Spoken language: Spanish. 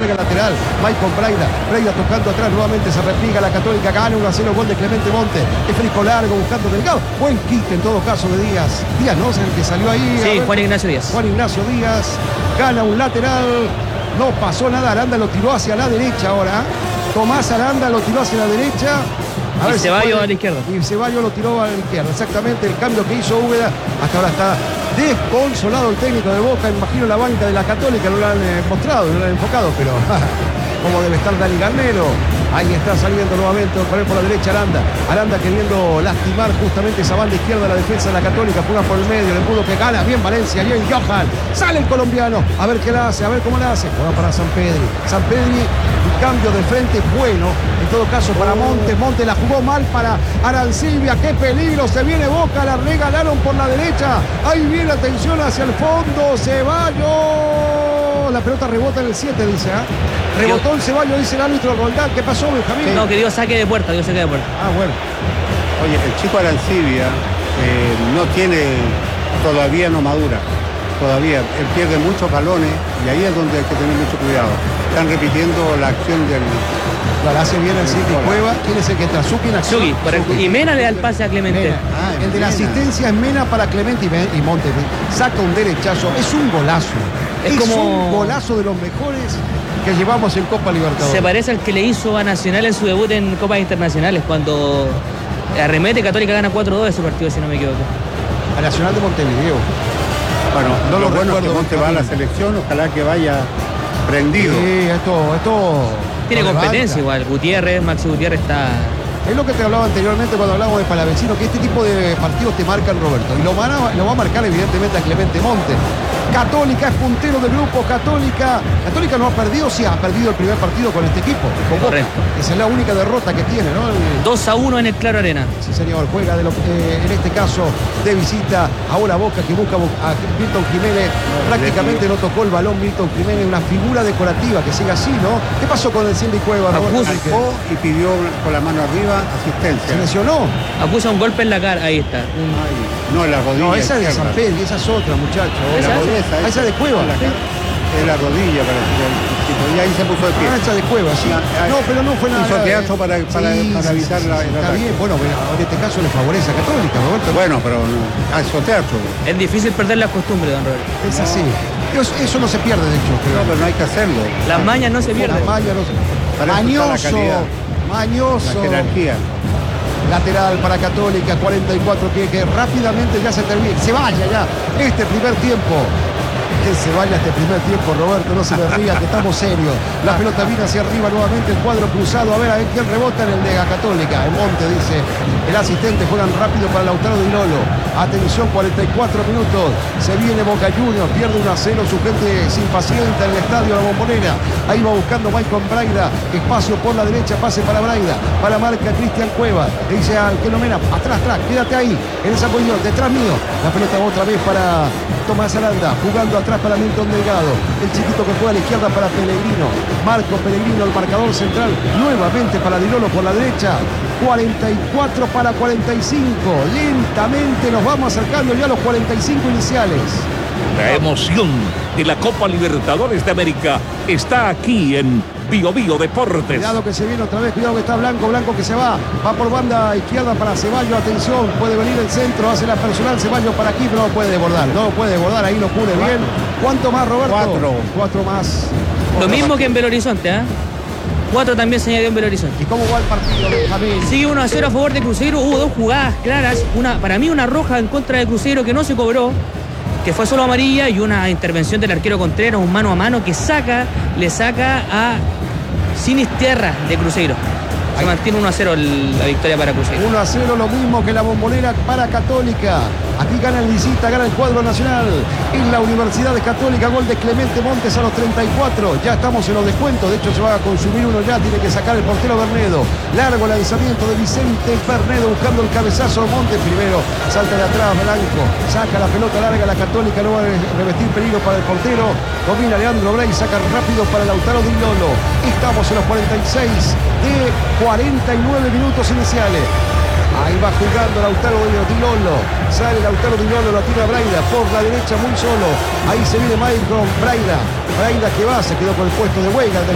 larga lateral. Maicon Braida tocando atrás, nuevamente se repliega la Católica, gana 1-0, gol de Clemente Monte. Es frisco largo, buscando Delgado. Buen quite en todo caso de Díaz. Díaz, ¿no? Es el que salió ahí. Sí, Juan Ignacio Díaz. Juan Ignacio Díaz gana un lateral. No pasó nada, Aranda lo tiró hacia la derecha ahora. Tomás Aranda lo tiró hacia la derecha. Y Ceballos a la izquierda. Y Ceballos lo tiró a la izquierda. Exactamente el cambio que hizo Úbeda. Hasta ahora está desconsolado el técnico de Boca. Imagino la banca de la Católica. No lo han mostrado, no lo han enfocado, pero como debe estar Dani Garnero. Ahí está saliendo nuevamente por la derecha Aranda. Aranda queriendo lastimar justamente esa banda izquierda de la defensa de la Católica. Juega por el medio, le pudo que gana bien Valencia. Bien Johan. Sale el colombiano. A ver qué la hace, a ver cómo la hace. Juega para San Pedri. San Pedri, un cambio de frente bueno. En todo caso para Montes. Montes la jugó mal para Arancibia. Qué peligro. Se viene Boca. La regalaron por la derecha. Ahí viene, atención hacia el fondo. Ceballos. La pelota rebota en el 7, dice. Rebotó el Ceballos, dice el árbitro Roldán. ¿Qué pasó, Benjamín? No, que dio saque de puerta, Ah, bueno. Oye, el chico Arancibia no tiene, todavía no madura. Todavía, él pierde muchos balones y ahí es donde hay que tener mucho cuidado. Están repitiendo la acción del... Claro, hace bien el Cindy Cueva. ¿Quién es el que entra? Suki en acción. Suki, y Mena le da el pase a Clemente. El de la asistencia es Mena para Clemente y Montes. Saca un derechazo. Es un golazo. Es como un golazo de los mejores que llevamos en Copa Libertadores. Se parece al que le hizo a Nacional en su debut en Copas Internacionales, cuando arremete Católica gana 4-2 ese partido, si no me equivoco. A Nacional de Montevideo. Bueno, no lo bueno es que Monte va a la selección, ojalá que vaya prendido. Sí, esto tiene competencia igual. Gutiérrez, Maxi Gutiérrez está... Es lo que te hablaba anteriormente cuando hablábamos de Palavecino, que este tipo de partidos te marcan, Roberto. Y lo va a marcar evidentemente a Clemente Monte. Católica es puntero del grupo. Católica no ha perdido, sí ha perdido el primer partido con este equipo. Con correcto. Boca. Esa es la única derrota que tiene, ¿no? 2-1 en el Claro Arena. Sí, señor. Juega en este caso de visita. Ahora Boca que busca a Milton Jiménez. Prácticamente no tocó el balón Milton Jiménez. Una figura decorativa que sigue así, ¿no? ¿Qué pasó con el Cindy Cueva? Acusó y pidió con la mano arriba asistencia. ¿Se lesionó? Acusa un golpe en la cara. Ahí está. No, en la rodilla. No, esa es de San Pedro, esa es otra, muchacho. Esa de Cueva. Es la rodilla para el y ahí se puso de pie. Esa de Cueva, sí. No, pero no fue nada. Hizo teatro para evitar la... Está bien, bueno, en este caso le favorece a Católica, Roberto. Bueno, pero hizo teatro. Es difícil perder las costumbres, don Roberto. Es así. Eso no se pierde, de hecho. No, pero no hay que hacerlo. Las mañas no se pierden. Las mañas no se pierden. Mañoso. La jerarquía. Lateral para Católica, 44, que rápidamente ya se termina. Se vaya ya este primer tiempo. Que se vaya este primer tiempo, Roberto, no se me ría, que estamos serios. La pelota viene hacia arriba nuevamente, el cuadro cruzado. A ver quién rebota en el de la Católica. El Monte, dice el asistente, juegan rápido para Lautaro Di Lolo. Atención, 44 minutos. Se viene Boca Juniors, pierde 1-0. Su gente se impacienta en el estadio La Bombonera. Ahí va buscando Maicon Braida. Espacio por la derecha, pase para Braida. Para marca Cristian Cueva. Le dice al que no mena, atrás, quédate ahí, en esa posición, detrás mío. La pelota otra vez para Tomás Aranda, jugando atrás para Milton Delgado. El chiquito que juega a la izquierda para Pellegrino. Marco Pellegrino, el marcador central. Nuevamente para Di Lolo por la derecha. 44 para 45. Lentamente nos vamos acercando ya a los 45 iniciales. La emoción de la Copa Libertadores de América está aquí en Bio Deportes. Cuidado que se viene otra vez, cuidado que está Blanco que se va por banda izquierda para Ceballos, atención, puede venir el centro, hace la personal Ceballos para aquí, pero no puede desbordar, ahí lo cubre bien. ¿Cuánto más, Roberto? 4 más. Lo mismo que en Belo Horizonte, ¿eh? 4 también se añadió en Belo Horizonte. ¿Y cómo va el partido, Benjamín? Sigue 1-0 a favor de Cruzeiro. Hubo 2 jugadas claras, para mí una roja en contra de Cruzeiro que no se cobró, que fue solo amarilla, y una intervención del arquero Contreras, un mano a mano que le saca a Sinisterra de Cruzeiro. Se mantiene 1-0 la victoria para Cruzeiro. 1-0, lo mismo que la Bombonera para Católica. Aquí gana el visita, gana el cuadro nacional. En la Universidad de Católica, gol de Clemente Montes a los 34. Ya estamos en los descuentos. De hecho, se va a consumir uno ya. Tiene que sacar el portero Bernedo. Largo lanzamiento de Vicente Bernedo buscando el cabezazo de Montes. Primero salta de atrás Blanco. Saca la pelota larga. La Católica no va a revestir peligro para el portero. Domina Leandro Bray. Saca rápido para Lautaro Di Lolo. Estamos en los 46 de 49 minutos iniciales. Ahí va jugando Lautaro Di Lolo. Sale Lautaro Di Lolo, la tira Braida por la derecha muy solo. Ahí se viene Maicon Braida. Braida que va, se quedó con el puesto de Weiga.